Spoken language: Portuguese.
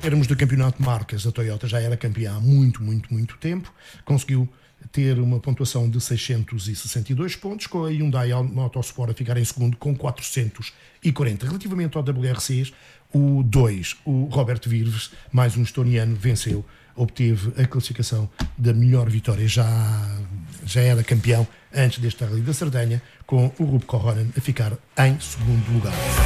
termos de campeonato de marcas, a Toyota já era campeã há muito tempo, conseguiu ter uma pontuação de 662 pontos, com a Hyundai Motorsport a ficar em segundo com 440. Relativamente ao WRCs, o 2, o Robert Virves, mais um estoniano, venceu, obteve a classificação da melhor vitória, já era campeão antes deste Rally da Sardenha, com o Ruben Korhonen a ficar em segundo lugar.